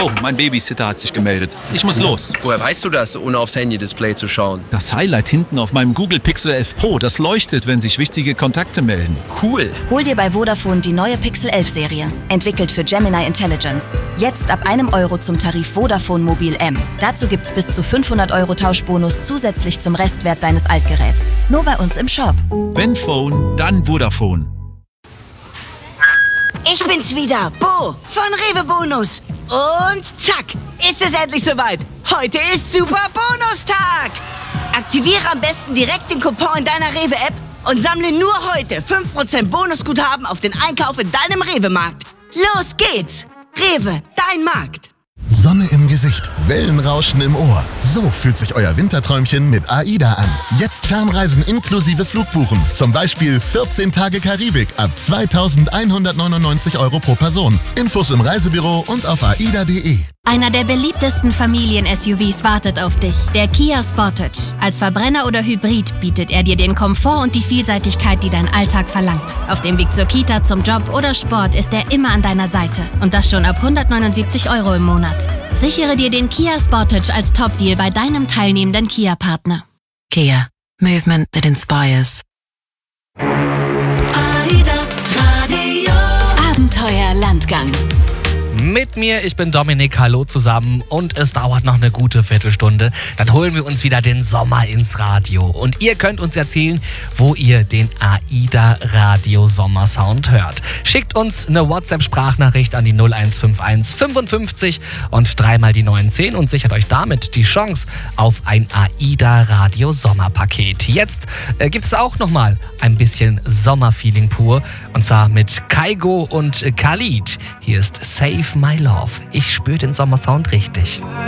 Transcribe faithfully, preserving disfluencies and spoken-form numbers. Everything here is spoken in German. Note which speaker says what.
Speaker 1: Oh, mein Babysitter hat sich gemeldet. Ich muss los.
Speaker 2: Woher weißt du das, ohne aufs Handy-Display zu schauen?
Speaker 1: Das Highlight hinten auf meinem Google Pixel elf Pro, das leuchtet, wenn sich wichtige Kontakte melden.
Speaker 2: Cool.
Speaker 3: Hol dir bei Vodafone die neue Pixel elf Serie. Entwickelt für Gemini Intelligence. Jetzt ab einem Euro zum Tarif Vodafone Mobil M. Dazu gibt's bis zu fünfhundert Euro Tauschbonus zusätzlich zum Restwert deines Altgeräts. Nur bei uns im Shop.
Speaker 1: Wenn Phone, dann Vodafone.
Speaker 4: Ich bin's wieder, Bo von Rewe Bonus. Und zack, ist es endlich soweit. Heute ist Super Bonustag. Aktiviere am besten direkt den Coupon in deiner Rewe-App und sammle nur heute fünf Prozent Bonusguthaben auf den Einkauf in deinem Rewe-Markt. Los geht's. Rewe, dein Markt.
Speaker 5: Sonne im Gesicht, Wellenrauschen im Ohr. So fühlt sich euer Winterträumchen mit AIDA an. Jetzt Fernreisen inklusive Flugbuchen. Zum Beispiel vierzehn Tage Karibik ab zweitausendeinhundertneunundneunzig Euro pro Person. Infos im Reisebüro und auf aida punkt de.
Speaker 6: Einer der beliebtesten Familien-S U Vs wartet auf dich. Der Kia Sportage. Als Verbrenner oder Hybrid bietet er dir den Komfort und die Vielseitigkeit, die dein Alltag verlangt. Auf dem Weg zur Kita, zum Job oder Sport ist er immer an deiner Seite. Und das schon ab hundertneunundsiebzig Euro im Monat. Sichere dir den Kia Sportage als Top-Deal bei deinem teilnehmenden Kia-Partner.
Speaker 7: Kia. Movement that inspires.
Speaker 6: Abenteuer Landgang.
Speaker 8: Mit mir, ich bin Dominik, hallo zusammen und es dauert noch eine gute Viertelstunde. Dann holen wir uns wieder den Sommer ins Radio und ihr könnt uns erzählen, wo ihr den AIDA Radio Sommersound hört. Schickt uns eine WhatsApp-Sprachnachricht an die null eins fünf eins fünfundfünfzig und dreimal die neunzehn und sichert euch damit die Chance auf ein AIDA Radio Sommerpaket. Jetzt äh, gibt es auch nochmal ein bisschen Sommerfeeling pur und zwar mit Kaigo und Khalid. Hier ist Save My Love. Ich spüre den Sommersound richtig.